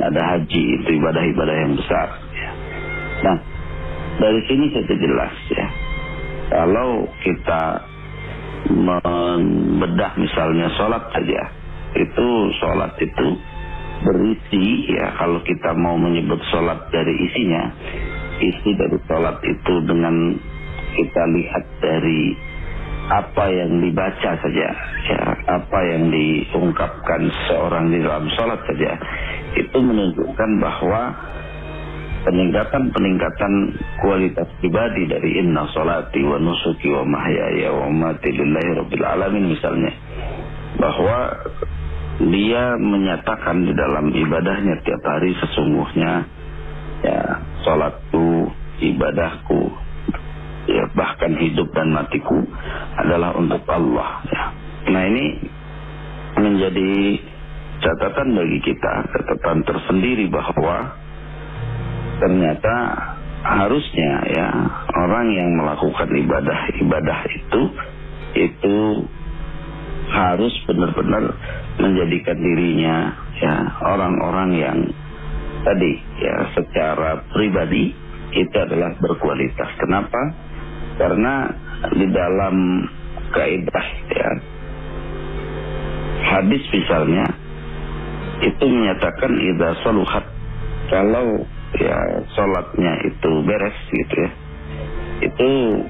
ada haji, itu ibadah-ibadah yang besar ya. Nah, dari sini sudah jelas ya, kalau kita membedah misalnya sholat saja, itu sholat itu berisi ya, kalau kita mau menyebut sholat dari isinya, isi dari sholat itu dengan kita lihat dari apa yang dibaca saja ya, apa yang diungkapkan seorang di dalam sholat saja, itu menunjukkan bahwa peningkatan kualitas pribadi dari inna sholati wa nusuki wa mahyaya wa mamati lillahi rabbil alamin misalnya, bahwa dia menyatakan di dalam ibadahnya tiap hari, sesungguhnya ya sholatku, ibadahku ya, bahkan hidup dan matiku adalah untuk Allah ya. Nah, ini menjadi catatan bagi kita, catatan tersendiri bahwa ternyata harusnya ya, orang yang melakukan ibadah itu harus benar-benar menjadikan dirinya ya orang-orang yang tadi ya secara pribadi itu adalah berkualitas. Kenapa? Karena di dalam kaidah ya, hadis misalnya itu menyatakan idza saluhat, kalau ya sholatnya itu beres gitu ya, itu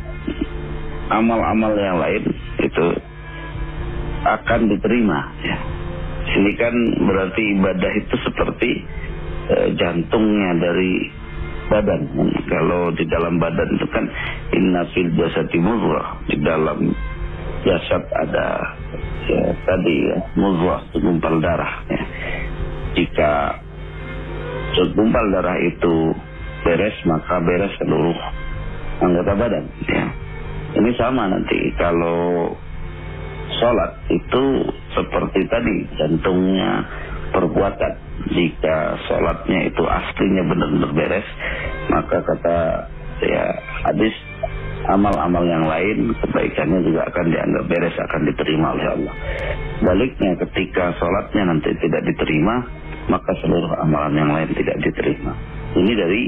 amal-amal yang lain itu akan diterima ya. Ini kan berarti ibadah itu seperti jantungnya dari badan. Kalau di dalam badan itu kan inna fil jasadi mudghah, di dalam jasad ada ya tadi ya mudghah, segumpal darah ya. Jika segumpal darah itu beres, maka beres seluruh anggota badan ya. Ini sama nanti kalau sholat itu seperti tadi jantungnya perbuatan. Jika sholatnya itu aslinya benar-benar beres, maka kata ya hadis, amal-amal yang lain kebaikannya juga akan dianggap beres, akan diterima oleh Allah. Baliknya ketika sholatnya nanti tidak diterima, maka seluruh amalan yang lain tidak diterima. Ini dari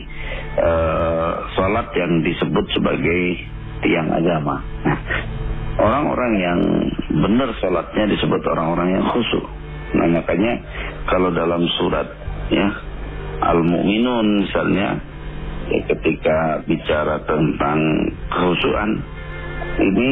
sholat yang disebut sebagai tiang agama. Nah, orang-orang yang benar sholatnya disebut orang-orang yang khusyuk. Nah, makanya kalau dalam surat ya Al-Mu'minun misalnya ya, ketika bicara tentang kekhusyuan, ini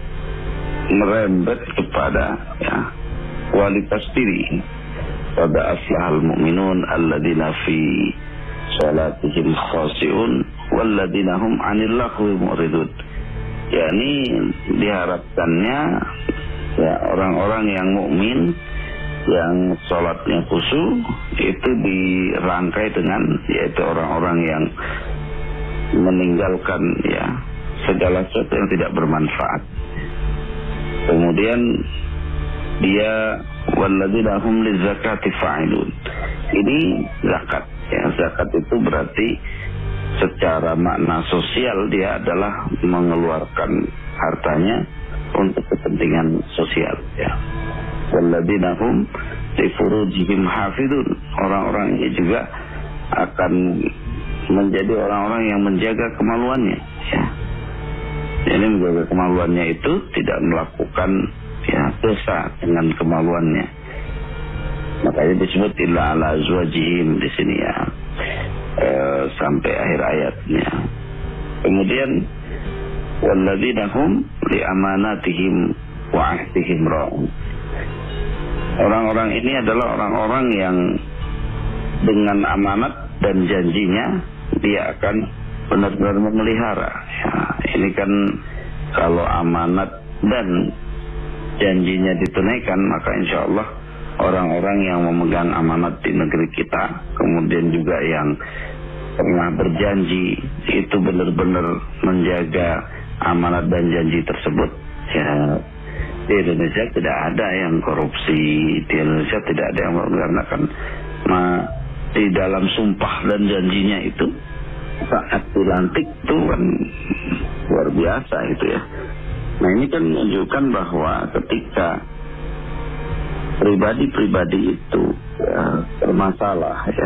merembet kepada ya kualitas diri. Pada aslahal mu'minun alladzina fi salatihim khashi'un walladzina hum 'anil lahwi mu'ridun. Yani diharapkannya ya orang-orang yang mukmin yang sholatnya khusyuk itu dirangkai dengan yaitu orang-orang yang meninggalkan ya segala sesuatu yang tidak bermanfaat. Kemudian dia walladzina hum lizakati fa'ilun. Ini zakat ya. Zakat itu berarti secara makna sosial dia adalah mengeluarkan hartanya untuk kepentingan sosial ya. Walladzina hum li furujihim hafidun. Orang-orang ini juga akan menjadi orang-orang yang menjaga kemaluannya ya. Jadi menjaga kemaluannya itu tidak melakukan ya dosa dengan kemaluannya. Makanya disebut illa ala azwajihim di sini ya. Sampai akhir ayatnya. Kemudian walladzina hum li amanatihim wa ahdihim ra'un. Orang-orang ini adalah orang-orang yang dengan amanat dan janjinya dia akan benar-benar memelihara ya. Ini kan kalau amanat dan janjinya ditunaikan, maka insya Allah orang-orang yang memegang amanat di negeri kita, kemudian juga yang pernah berjanji itu benar-benar menjaga amanat dan janji tersebut ya. Di Indonesia tidak ada yang korupsi, di Indonesia tidak ada yang karena kan di dalam sumpah dan janjinya itu saat dilantik itu kan luar biasa itu ya. Nah, ini kan menunjukkan bahwa ketika pribadi-pribadi itu ya, bermasalah ya,